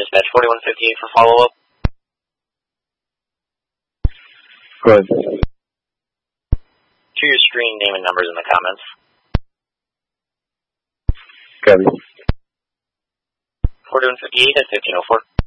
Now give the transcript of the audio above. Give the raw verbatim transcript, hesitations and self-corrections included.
Dispatch forty-one fifty-eight for follow-up. Good. To your screen, name and numbers in the comments. Copy. forty-one fifty-eight at fifteen oh four.